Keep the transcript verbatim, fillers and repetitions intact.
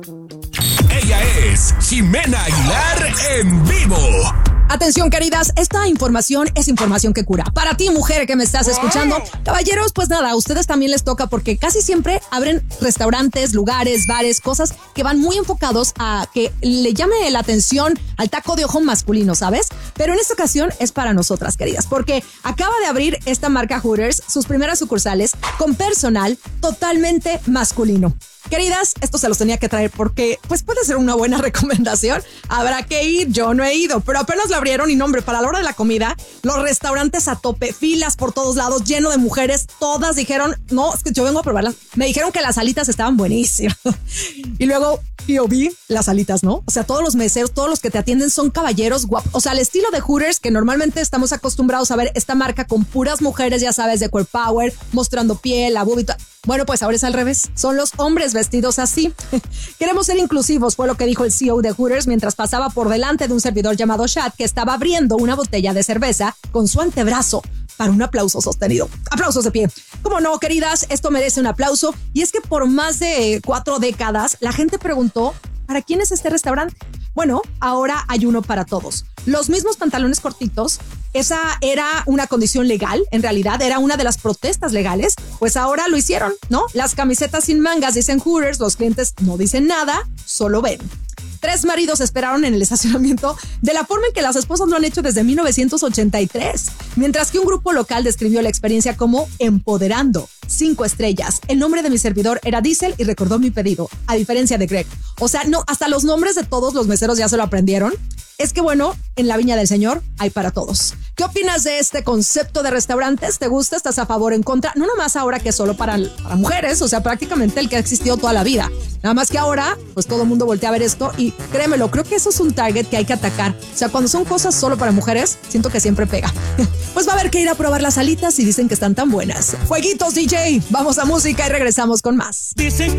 Ella es Ximena Aguilar en vivo. Atención, queridas, esta información es información que cura. Para ti, mujer que me estás escuchando, caballeros, pues nada, a ustedes también les toca porque casi siempre abren restaurantes, lugares, bares, cosas que van muy enfocados a que le llame la atención al taco de ojo masculino, ¿sabes? Pero en esta ocasión es para nosotras, queridas, porque acaba de abrir esta marca Hooters sus primeras sucursales con personal totalmente masculino. Queridas, esto se los tenía que traer porque pues puede ser una buena recomendación. Habrá que ir, yo no he ido, pero apenas lo abrieron y no, hombre, para la hora de la comida, los restaurantes a tope, filas por todos lados, lleno de mujeres, todas dijeron, no, es que yo vengo a probarlas. Me dijeron que las alitas estaban buenísimas. Y luego yo vi las alitas, ¿no? O sea, todos los meseros, todos los que te atienden son caballeros guapos. O sea, el estilo de Hooters que normalmente estamos acostumbrados a ver esta marca con puras mujeres, ya sabes, de core power, mostrando piel, la boob y todo. Bueno, pues ahora es al revés. Son los hombres vestidos así. Queremos ser inclusivos, fue lo que dijo el C E O de Hooters mientras pasaba por delante de un servidor llamado Chad que estaba abriendo una botella de cerveza con su antebrazo para un aplauso sostenido. Aplausos de pie. Como no, queridas, esto merece un aplauso. Y es que por más de cuatro décadas, la gente preguntó, ¿para quién es este restaurante? Bueno, ahora hay uno para todos. Los mismos pantalones cortitos, esa era una condición legal, en realidad era una de las protestas legales, pues ahora lo hicieron, ¿no? Las camisetas sin mangas dicen Hooters, los clientes no dicen nada, solo ven. Tres maridos esperaron en el estacionamiento de la forma en que las esposas lo han hecho desde mil novecientos ochenta y tres, mientras que un grupo local describió la experiencia como empoderando. Cinco estrellas. El nombre de mi servidor era Diesel y recordó mi pedido, a diferencia de Greg. O sea, no, hasta los nombres de todos los meseros ya se lo aprendieron. Es que bueno, en la viña del Señor hay para todos. ¿Qué opinas de este concepto de restaurantes? ¿Te gusta? ¿Estás a favor o en contra? No nomás ahora que es solo para, para mujeres, o sea, prácticamente el que ha existido toda la vida. Nada más que ahora, pues todo el mundo voltea a ver esto y créemelo, creo que eso es un target que hay que atacar. O sea, cuando son cosas solo para mujeres, siento que siempre pega. Pues va a haber que ir a probar las alitas y dicen que están tan buenas. Fueguitos, D J. Vamos a música y regresamos con más. Dicen